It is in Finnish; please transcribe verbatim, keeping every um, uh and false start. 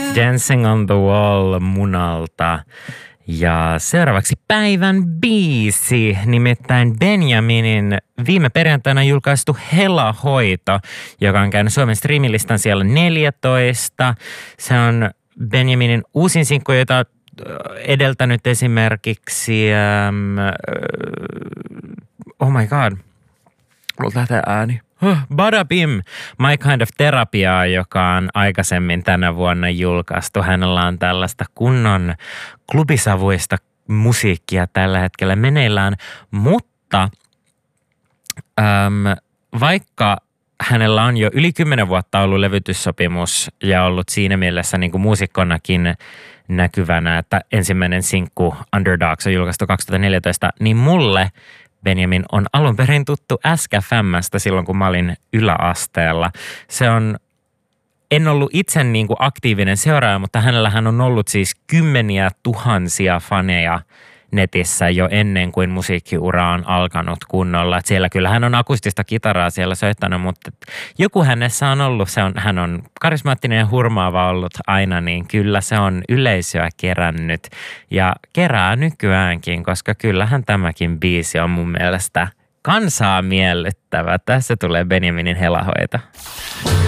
Dancing on the Wall Munalta. Ja seuraavaksi päivän biisi, nimittäin Benjaminin viime perjantaina julkaistu Hela-hoito, joka on käynyt Suomen streamilistan siellä neljätoista. Se on Benjaminin uusin sinkku, jota edeltänyt esimerkiksi, um, oh my god, mulla lähtee ääni. Huh, Bada Bim, My Kind of Therapia, joka on aikaisemmin tänä vuonna julkaistu. Hänellä on tällaista kunnon klubisavuista musiikkia tällä hetkellä meneillään, mutta äm, vaikka hänellä on jo yli kymmenen vuotta ollut levytyssopimus ja ollut siinä mielessä niin kuin muusikkonakin näkyvänä, että ensimmäinen sinkku Underdogs on julkaistu kaksituhattaneljätoista, niin mulle Benjamin on alun perin tuttu S K F M:stä silloin, kun mä olin yläasteella. Se on, en ollut itse niin kuin aktiivinen seuraaja, mutta hänellähän on ollut siis kymmeniä tuhansia faneja netissä jo ennen kuin musiikkiura on alkanut kunnolla. Et siellä kyllä hän on akustista kitaraa siellä soittanut, mutta joku hänessä on ollut, se on, hän on karismaattinen ja hurmaava ollut aina, niin kyllä se on yleisöä kerännyt ja kerää nykyäänkin, koska kyllähän tämäkin biisi on mun mielestä kansaa miellyttävä. Tässä tulee Benjaminin Hela-hoito.